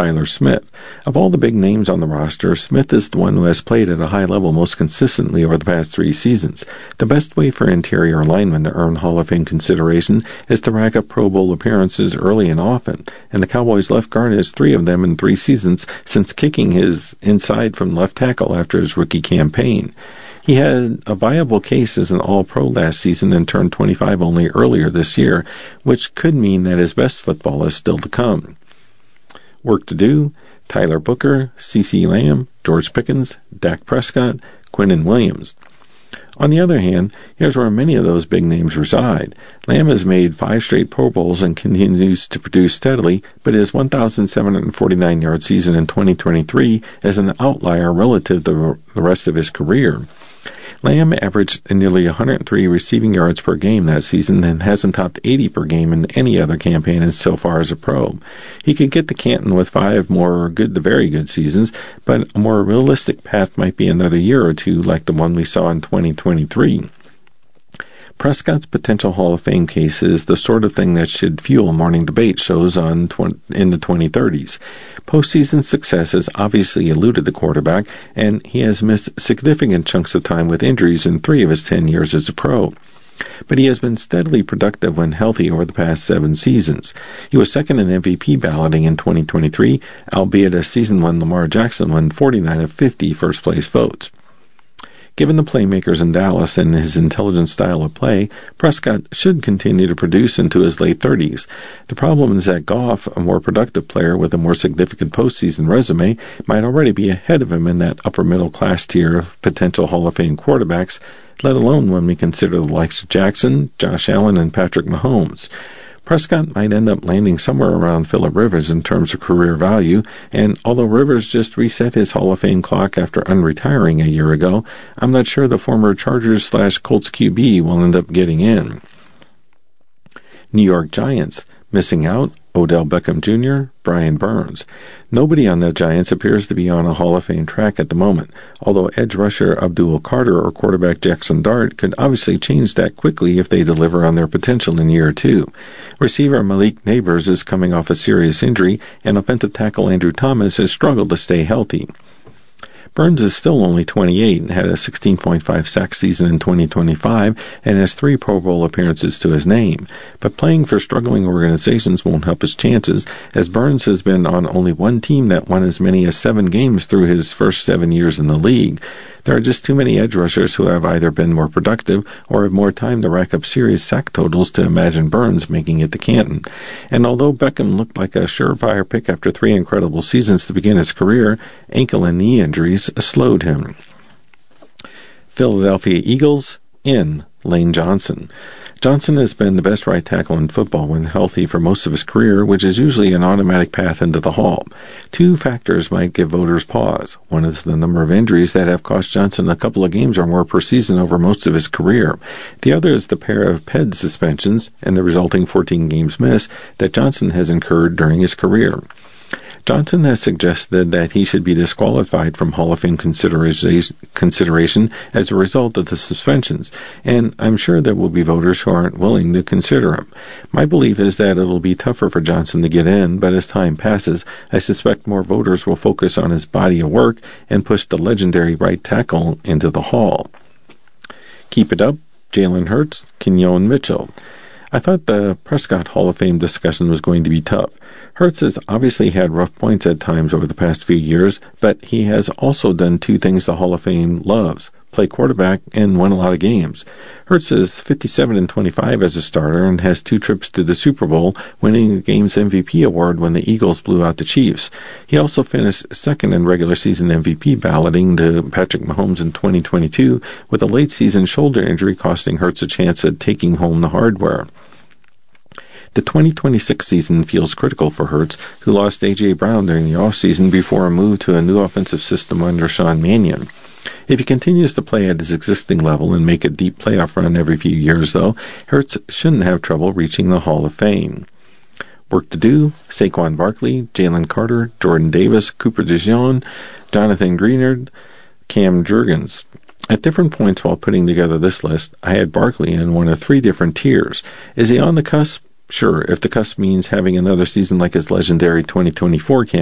Tyler Smith. Of all the big names on the roster, Smith is the one who has played at a high level most consistently over the past 3 seasons. The best way for interior linemen to earn Hall of Fame consideration is to rack up Pro Bowl appearances early and often, and the Cowboys left guard has 3 of them in 3 seasons since kicking his inside from left tackle after his rookie campaign. He had a viable case as an All-Pro last season and turned 25 only earlier this year, which could mean that his best football is still to come. Work to do: Tyler Booker, CeCe Lamb, George Pickens, Dak Prescott, Quinnen Williams. On the other hand, here's where many of those big names reside. Lamb has made 5 straight Pro Bowls and continues to produce steadily, but his 1,749-yard season in 2023 is an outlier relative to the rest of his career. Lamb averaged nearly 103 receiving yards per game that season and hasn't topped 80 per game in any other campaign so far as a pro. He could get to Canton with 5 more good to very good seasons, but a more realistic path might be another year or two like the one we saw in 2023. Prescott's potential Hall of Fame case is the sort of thing that should fuel morning debate shows in the 2030s. Postseason success has obviously eluded the quarterback, and he has missed significant chunks of time with injuries in 3 of his 10 years as a pro. But he has been steadily productive when healthy over the past 7 seasons. He was second in MVP balloting in 2023, albeit a season when Lamar Jackson won 49 of 50 first-place votes. Given the playmakers in Dallas and his intelligent style of play, Prescott should continue to produce into his late 30s. The problem is that Goff, a more productive player with a more significant postseason resume, might already be ahead of him in that upper middle class tier of potential Hall of Fame quarterbacks, let alone when we consider the likes of Jackson, Josh Allen, and Patrick Mahomes. Prescott might end up landing somewhere around Phillip Rivers in terms of career value, and although Rivers just reset his Hall of Fame clock after unretiring a year ago, I'm not sure the former Chargers/Colts QB will end up getting in. New York Giants. Missing out: Odell Beckham Jr., Brian Burns. Nobody on the Giants appears to be on a Hall of Fame track at the moment, although edge rusher Abdul Carter or quarterback Jackson Dart could obviously change that quickly if they deliver on their potential in year 2. Receiver Malik Nabers is coming off a serious injury, and offensive tackle Andrew Thomas has struggled to stay healthy. Burns is still only 28 and had a 16.5 sack season in 2025 and has 3 Pro Bowl appearances to his name. But playing for struggling organizations won't help his chances, as Burns has been on only one team that won as many as 7 games through his first 7 years in the league. There are just too many edge rushers who have either been more productive or have more time to rack up serious sack totals to imagine Burns making it to Canton. And although Beckham looked like a surefire pick after 3 incredible seasons to begin his career, ankle and knee injuries slowed him. Philadelphia Eagles. In Lane Johnson. Johnson has been the best right tackle in football when healthy for most of his career, which is usually an automatic path into the Hall. 2 factors might give voters pause. One is the number of injuries that have cost Johnson a couple of games or more per season over most of his career. The other is the pair of PED suspensions and the resulting 14 games missed that Johnson has incurred during his career. Johnson has suggested that he should be disqualified from Hall of Fame consideration as a result of the suspensions, and I'm sure there will be voters who aren't willing to consider him. My belief is that it'll be tougher for Johnson to get in, but as time passes, I suspect more voters will focus on his body of work and push the legendary right tackle into the Hall. Keep it up, Jalen Hurts, Kenyon Mitchell. I thought the Prescott Hall of Fame discussion was going to be tough. Hurts has obviously had rough points at times over the past few years, but he has also done 2 things the Hall of Fame loves: play quarterback and won a lot of games. Hurts is 57-25 as a starter and has 2 trips to the Super Bowl, winning the game's MVP award when the Eagles blew out the Chiefs. He also finished second in regular season MVP balloting to Patrick Mahomes in 2022, with a late season shoulder injury costing Hurts a chance at taking home the hardware. The 2026 season feels critical for Hurts, who lost A.J. Brown during the offseason before a move to a new offensive system under Sean Mannion. If he continues to play at his existing level and make a deep playoff run every few years, though, Hurts shouldn't have trouble reaching the Hall of Fame. Work to do: Saquon Barkley, Jalen Carter, Jordan Davis, Cooper DeJean, Jonathan Greenard, Cam Jurgens. At different points while putting together this list, I had Barkley in one of 3 different tiers. Is he on the cusp? Sure, if the cusp means having another season like his legendary 2024 campaign.